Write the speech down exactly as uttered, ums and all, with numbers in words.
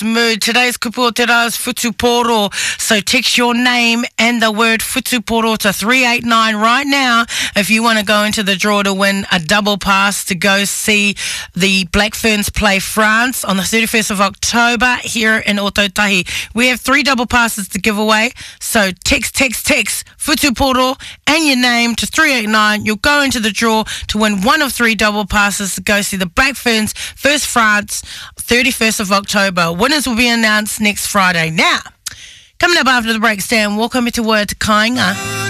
mood. Today's kupu te ra's futuporo. So text your name and the word futuporo to three eight nine right now if you want to go into the draw to win a double pass to go see the Black Ferns play France on the thirty-first of October here in Otautahi. We have three double passes to give away. So text, text, text futuporo and your name to three eight nine. You'll go into the draw to win one of three double passes to go see the Black Ferns versus France thirty-first of October. Winners will be announced next Friday. Now, coming up after the break, Stan, welcome to Word Kāinga.